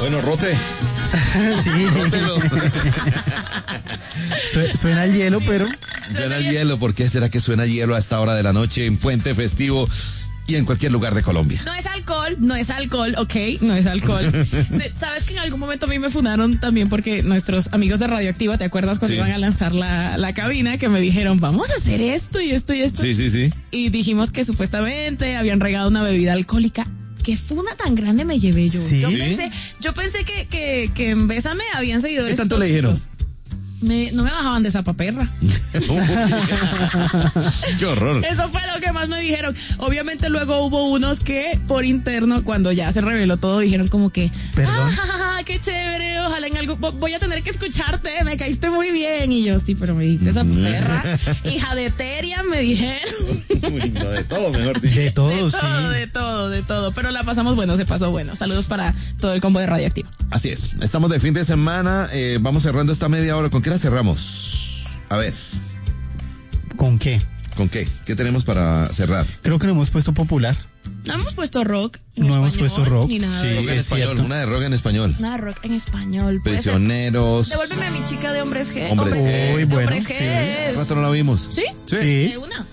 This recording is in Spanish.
Bueno, rote. Sí. Suena el hielo, pero... Suena el hielo. ¿Por qué será que suena hielo a esta hora de la noche en puente festivo y en cualquier lugar de Colombia? No es alcohol, ¿ok? No es alcohol. ¿Sabes que en algún momento a mí me fundaron también porque nuestros amigos de Radioactiva, ¿te acuerdas cuando iban a lanzar la cabina? Que me dijeron, vamos a hacer esto y esto y esto. Sí. Y dijimos que supuestamente habían regado una bebida alcohólica. ¿Qué funda tan grande me llevé yo? ¿Sí? Yo pensé que en Bésame habían seguidores. ¿Qué tanto tóxicos. le dijeron? No me bajaban de esa paperra. Qué horror. Eso fue lo que más me dijeron. Obviamente luego hubo unos que por interno, cuando ya se reveló todo, dijeron como que, ¿Perdón? qué chévere, ojalá en algo, voy a tener que escucharte, me caíste muy bien. Y yo, sí, pero me dijiste esa perra, hija de Teria, me dijeron. No, de todo, mejor dicho. De todo, sí. De todo. Pero la pasamos bueno, se pasó bueno. Saludos para todo el combo de Radioactiva. Así es, estamos de fin de semana, vamos cerrando esta media hora. ¿Con qué la cerramos? A ver, ¿Con qué? ¿con qué? ¿Qué tenemos para cerrar? Creo que no hemos puesto popular. No hemos puesto rock en No hemos español, puesto rock. ni nada Sí. de Rock eso. en Es español, cierto. una de rock en español. Nada de rock en español. puede ser. Prisioneros. Devuélveme a mi chica de Hombres G. Hombres G. Uy, bueno, Hombres G sí. es. ¿Cuánto no la vimos? ¿Sí? Sí. De una.